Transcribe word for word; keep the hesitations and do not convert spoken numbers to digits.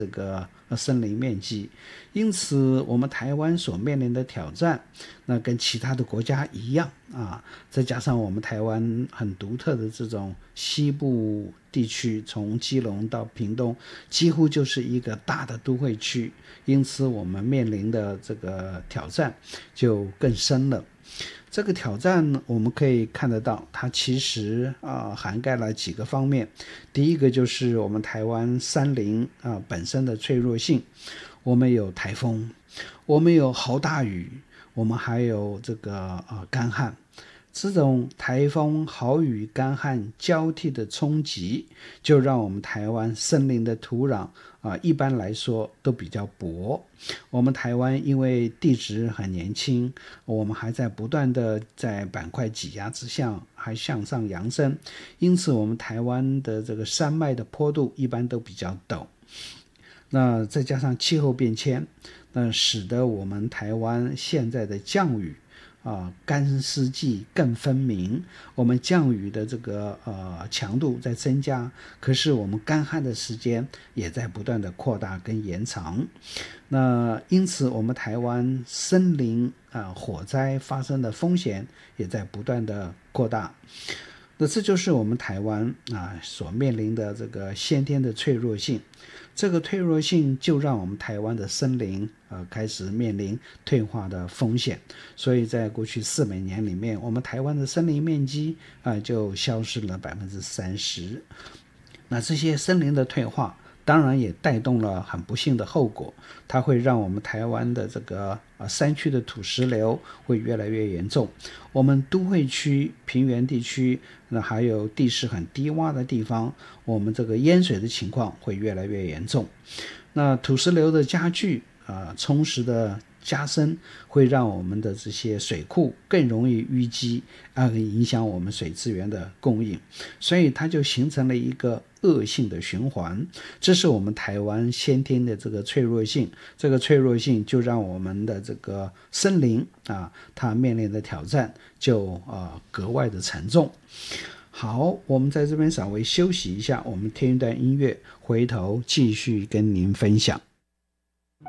这个森林面积，因此我们台湾所面临的挑战，那跟其他的国家一样啊，再加上我们台湾很独特的这种西部地区，从基隆到屏东，几乎就是一个大的都会区，因此我们面临的这个挑战就更深了。这个挑战我们可以看得到，它其实啊、呃、涵盖了几个方面。第一个就是我们台湾山林啊、呃、本身的脆弱性，我们有台风，我们有豪大雨，我们还有这个啊、呃、干旱。这种台风、豪雨、干旱交替的冲击，就让我们台湾森林的土壤啊，一般来说都比较薄。我们台湾因为地质很年轻，我们还在不断的在板块挤压之下还向上扬升，因此我们台湾的这个山脉的坡度一般都比较陡。那再加上气候变迁，那使得我们台湾现在的降雨啊，干湿季更分明，我们降雨的这个呃强度在增加，可是我们干旱的时间也在不断的扩大跟延长。那因此我们台湾森林啊火灾发生的风险也在不断的扩大。那这就是我们台湾啊所面临的这个先天的脆弱性，这个脆弱性就让我们台湾的森林呃开始面临退化的风险，所以在过去四百年里面，我们台湾的森林面积啊、呃、就消失了百分之三十。那这些森林的退化当然也带动了很不幸的后果，它会让我们台湾的这个呃山区的土石流会越来越严重，我们都会区、平原地区，那还有地势很低洼的地方，我们这个淹水的情况会越来越严重。那土石流的加剧啊、呃，充实的加深，会让我们的这些水库更容易淤积，啊，影响我们水资源的供应，所以它就形成了一个恶性的循环。这是我们台湾先天的这个脆弱性，这个脆弱性就让我们的这个森林啊，它面临的挑战就啊格外的沉重。好，我们在这边稍微休息一下，我们听一段音乐，回头继续跟您分享。